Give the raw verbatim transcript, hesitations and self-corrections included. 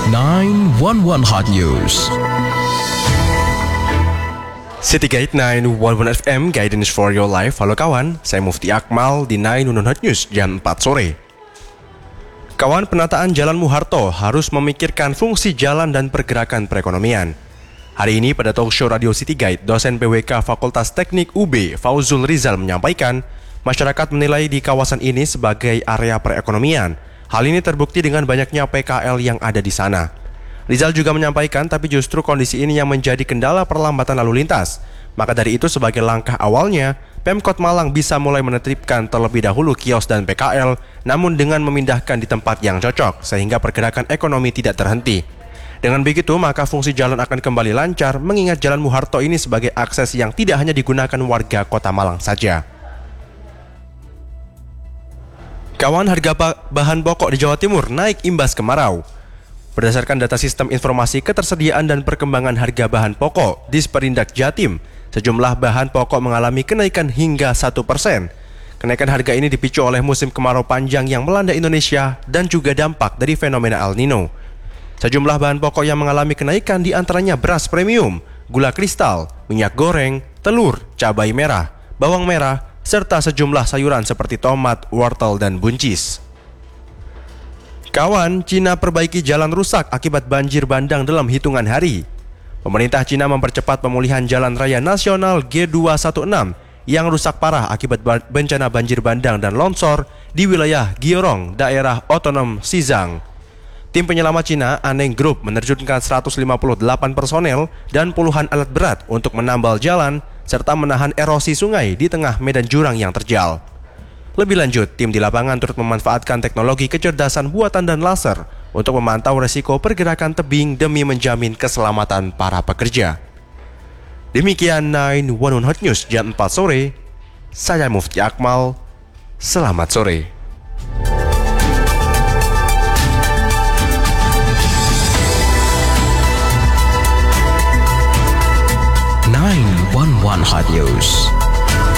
nine one one Hot News. Citygate nine one one F M, Guidance for Your Life. Halo kawan, saya Mufti Akmal di nine one one Hot News jam empat sore. Kawan, penataan Jalan Muharto harus memikirkan fungsi jalan dan pergerakan perekonomian. Hari ini pada talk show Radio Citygate, dosen P W K Fakultas Teknik U B, Fauzul Rizal menyampaikan, masyarakat menilai di kawasan ini sebagai area perekonomian. Hal ini terbukti dengan banyaknya P K L yang ada di sana. Rizal juga menyampaikan, tapi justru kondisi ini yang menjadi kendala perlambatan lalu lintas. Maka dari itu sebagai langkah awalnya, Pemkot Malang bisa mulai menertibkan terlebih dahulu kios dan P K L, namun dengan memindahkan di tempat yang cocok, sehingga pergerakan ekonomi tidak terhenti. Dengan begitu, maka fungsi jalan akan kembali lancar, mengingat Jalan Muharto ini sebagai akses yang tidak hanya digunakan warga kota Malang saja. Kawan, harga bahan pokok di Jawa Timur naik imbas kemarau. Berdasarkan data Sistem Informasi Ketersediaan dan Perkembangan Harga Bahan Pokok Disperindak Jatim, sejumlah bahan pokok mengalami kenaikan hingga satu persen. Kenaikan harga ini dipicu oleh musim kemarau panjang yang melanda Indonesia dan juga dampak dari fenomena El Nino. Sejumlah bahan pokok yang mengalami kenaikan diantaranya beras premium, gula kristal, minyak goreng, telur, cabai merah, bawang merah, serta sejumlah sayuran seperti tomat, wortel, dan buncis. Kawan, Cina perbaiki jalan rusak akibat banjir bandang dalam hitungan hari. Pemerintah Cina mempercepat pemulihan jalan raya nasional G dua satu enam yang rusak parah akibat bencana banjir bandang dan longsor di wilayah Giorong, daerah otonom Xizang. Tim penyelamat Cina, Aneng Group, menerjunkan seratus lima puluh delapan personel dan puluhan alat berat untuk menambal jalan serta menahan erosi sungai di tengah medan jurang yang terjal. Lebih lanjut, tim di lapangan turut memanfaatkan teknologi kecerdasan buatan dan laser untuk memantau resiko pergerakan tebing demi menjamin keselamatan para pekerja. Demikian nine one one Hot News jam empat sore. Saya Mufti Akmal. Selamat sore. nine one one Hot News.